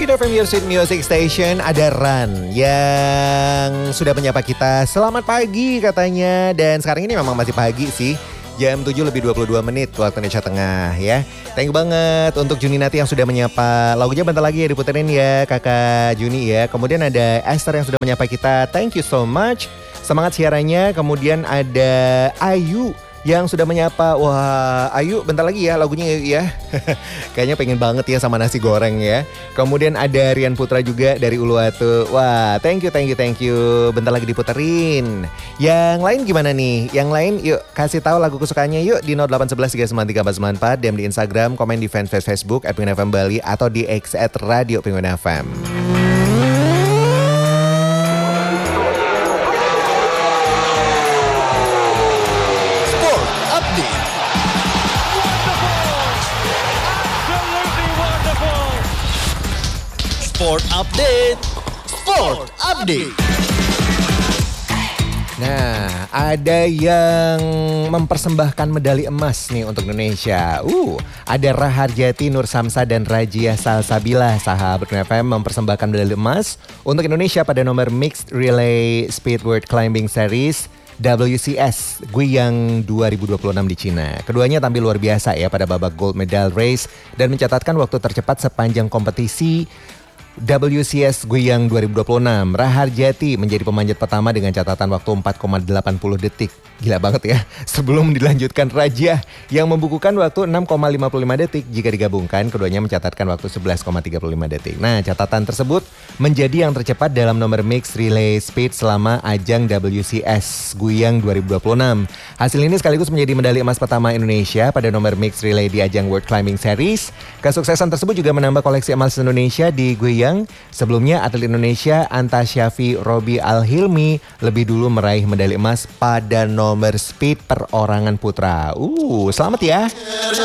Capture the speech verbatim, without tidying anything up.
Hit F M Your Sweet Music Station, ada Ran yang sudah menyapa kita. Selamat pagi katanya. Dan sekarang ini memang masih pagi sih. Jam tujuh lebih dua puluh dua menit waktu Indonesia Tengah ya. Thank you banget untuk Juni Nati yang sudah menyapa. Lagunya bentar lagi ya diputerin ya Kakak Juni ya. Kemudian ada Esther yang sudah menyapa kita. Thank you so much. Semangat siarannya. Kemudian ada Ayu yang sudah menyapa. Wah, Ayu bentar lagi ya lagunya ya. Kayaknya pengen banget ya sama nasi goreng ya. Kemudian ada Rian Putra juga dari Uluwatu. Wah, thank you, thank you, thank you. Bentar lagi diputerin. Yang lain gimana nih? Yang lain yuk kasih tahu lagu kesukaannya yuk di nol delapan satu satu tiga sembilan tiga empat sembilan empat. D M di Instagram, komen di fanpage Facebook at Penguin F M Bali atau di X at Radio Penguin F M. Sport Update, Sport Update. Nah, ada yang mempersembahkan medali emas nih untuk Indonesia. Uh, ada Raharjati Nur Samsa dan Rajia Salsabila, sahabat F M, mempersembahkan medali emas untuk Indonesia pada nomor Mixed Relay Speed World Climbing Series W C S Guiyang dua ribu dua puluh enam di Cina. Keduanya tampil luar biasa ya pada babak gold medal race dan mencatatkan waktu tercepat sepanjang kompetisi W C S Guiyang dua ribu dua puluh enam. Raharjati menjadi pemanjat pertama dengan catatan waktu empat koma delapan puluh detik. Gila banget ya. Sebelum dilanjutkan Rajia yang membukukan waktu enam koma lima puluh lima detik. Jika digabungkan keduanya mencatatkan waktu sebelas koma tiga puluh lima detik. Nah, catatan tersebut menjadi yang tercepat dalam nomor Mixed Relay Speed selama ajang W C S Guiyang dua ribu dua puluh enam. Hasil ini sekaligus menjadi medali emas pertama Indonesia pada nomor Mixed Relay di ajang World Climbing Series. Kesuksesan tersebut juga menambah koleksi emas Indonesia di Guiyang. Sebelumnya atlet Indonesia Anta Syafi Robi Al-Hilmi lebih dulu meraih medali emas pada nomor speed perorangan putra. Uh, selamat ya.